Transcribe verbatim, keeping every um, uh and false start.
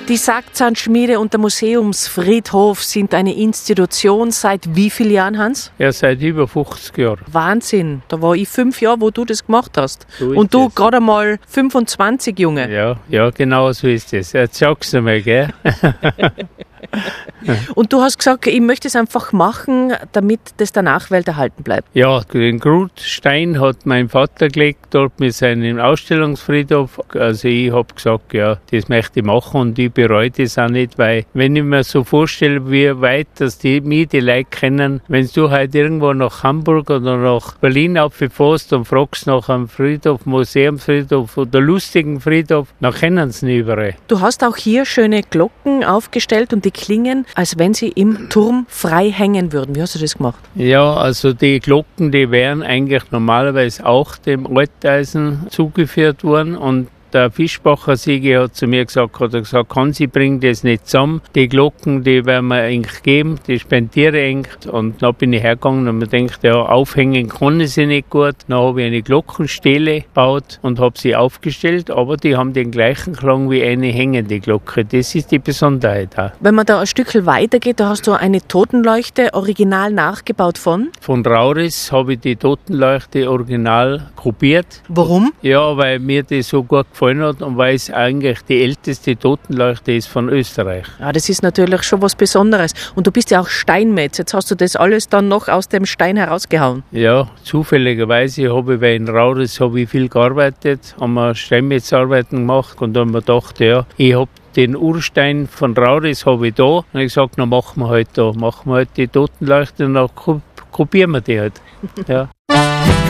Die Sargzahnschmiede und der Museumsfriedhof sind eine Institution seit wie vielen Jahren, Hans? Ja, seit über fünfzig Jahren. Wahnsinn, da war ich fünf Jahre, wo du das gemacht hast. So ist und du es. gerade einmal fünfundzwanzig, Junge. Ja, ja, genau so ist es. Jetzt sag's einmal, gell? Und du hast gesagt, ich möchte es einfach machen, damit das der Nachwelt erhalten bleibt. Ja, den Grundstein hat mein Vater gelegt, dort mit seinem Ausstellungsfriedhof. Also ich habe gesagt, ja, das möchte ich machen und ich bereue das auch nicht, weil wenn ich mir so vorstelle, wie weit dass die, mich die Leute kennen, wenn du halt irgendwo nach Hamburg oder nach Berlin abfährst und fragst nach einem Friedhof, Museumsfriedhof oder lustigen Friedhof, dann kennen sie nicht überall. Du hast auch hier schöne Glocken aufgestellt und die klingen, als wenn sie im Turm frei hängen würden. Wie hast du das gemacht? Ja, also die Glocken, die wären eigentlich normalerweise auch dem Alteisen zugeführt worden und der Fischbacher Sieger hat zu mir gesagt, hat er gesagt, Hansi, bring das nicht zusammen. Die Glocken, die werden wir eigentlich geben, die spendiere ich eigentlich. Und dann bin ich hergegangen und mir gedacht, ja, aufhängen kann ich sie nicht gut. Dann habe ich eine Glockenstele gebaut und habe sie aufgestellt, aber die haben den gleichen Klang wie eine hängende Glocke. Das ist die Besonderheit auch. Wenn man da ein Stückchen weitergeht, da hast du eine Totenleuchte original nachgebaut von? Von Rauris habe ich die Totenleuchte original kopiert. Warum? Ja, weil mir die so gut gefallen hat und weil es eigentlich die älteste Totenleuchte ist von Österreich. Ja, das ist natürlich schon was Besonderes. Und du bist ja auch Steinmetz. Jetzt hast du das alles dann noch aus dem Stein herausgehauen. Ja, zufälligerweise habe ich, weil in Rauris habe ich viel gearbeitet, haben wir Steinmetzarbeiten gemacht und dann haben wir gedacht, ja, ich habe den Urstein von Rauris habe ich da. Und ich habe gesagt, dann machen wir halt da, machen wir halt die Totenleuchte und dann kopieren wir die halt. Ja.